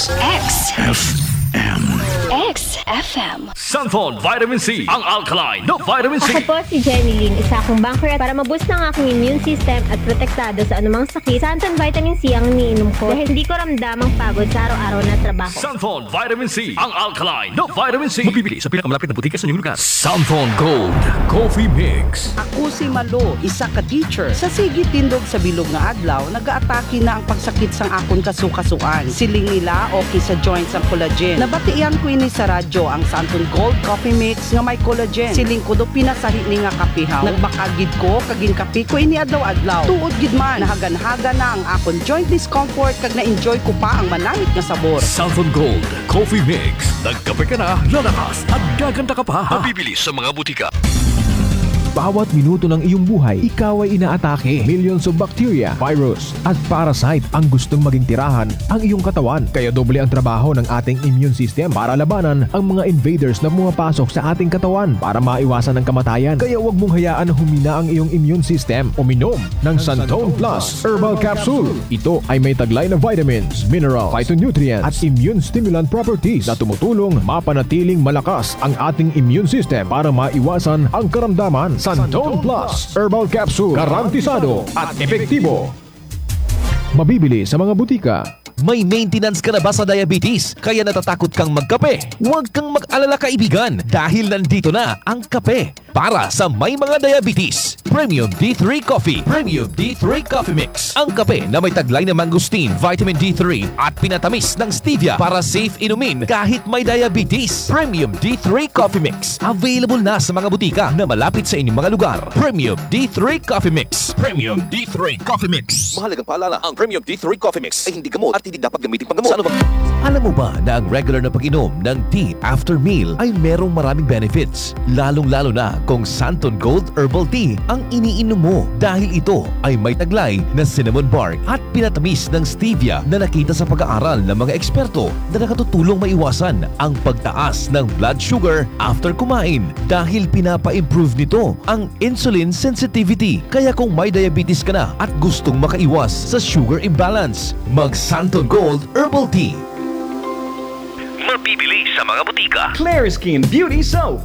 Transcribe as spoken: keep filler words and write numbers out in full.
X F M. X F M. Santon Vitamin C, ang alkaline no vitamin C. Ako po si Jenny Lynn, isa akong banker para maboost ng aking immune system at protektado sa anumang sakit. Santon Vitamin C ang iniinom ko dahil hindi ko ramdam ang pagod sa araw-araw na trabaho. Santon Vitamin C, ang alkaline no vitamin C. Mabibili sa pinakamalapit na butika sa inyong lugar. Santon Gold Coffee Mix. Ako si Malo, isa ka teacher. Sa sige tindog sa bilog nga adlaw, nagaatake na ang pagsakit sang akon kasukasuan. Siling nila okay sa joints ang collagen. Nabatian ko ini sa radyo ang Santon Gold Coffee Mix nga may collagen. Siling ko do pinasahi ni nga kapihaw. Nagbakagid ko kaging kapi ko ini adlaw-adlaw. Tuod gid man nahagan-haga na ang akon joint discomfort kag na-enjoy ko pa ang manamit nga sabor. Santon Gold Coffee Mix. Nagkape ka na, lalakas at gaganda ka pa. Mabibili sa mga butika. Bawat minuto ng iyong buhay, ikaw ay inaatake. Millions of bacteria, virus, at parasite ang gustong maging tirahan ang iyong katawan. Kaya doble ang trabaho ng ating immune system para labanan ang mga invaders na pumapasok sa ating katawan para maiwasan ang kamatayan. Kaya huwag mong hayaan na humina ang iyong immune system. Uminom ng Santon Plus Herbal Capsule. Ito ay may taglay na vitamins, minerals, phytonutrients, at immune stimulant properties na tumutulong mapanatiling malakas ang ating immune system para maiwasan ang karamdaman. Santon Plus Herbal Capsule, garantisado at epektibo. Mabibili sa mga butika. May maintenance ka na ba sa diabetes? Kaya natatakot kang magkape? Huwag kang mag-alala kaibigan dahil nandito na ang kape para sa may mga diabetes. Premium D three Coffee. Premium D three Coffee Mix. Ang kape na may taglay na mangosteen, vitamin D three at pinatamis ng stevia para safe inumin kahit may diabetes. Premium D three Coffee Mix. Available na sa mga butika na malapit sa inyong mga lugar. Premium D three Coffee Mix. Premium D three Coffee Mix. Mahalagang paalala, ang Premium D three Coffee Mix ay hindi gamot at hindi dapat gamitin pang gamot. Sa ano ba? Alam mo ba na ang regular na pag-inom ng tea after meal ay merong maraming benefits? Lalong-lalo na kung Santon Gold Herbal Tea ang iniinom mo dahil ito ay may taglay na cinnamon bark at pinatamis ng stevia na nakita sa pag-aaral ng mga eksperto na nakatutulong maiwasan ang pagtaas ng blood sugar after kumain dahil pinapa-improve nito ang insulin sensitivity. Kaya kung may diabetes ka na at gustong makaiwas sa sugar imbalance, mag Santon Gold Herbal Tea. Mabibili sa mga butika. Clear Skin Beauty Soap.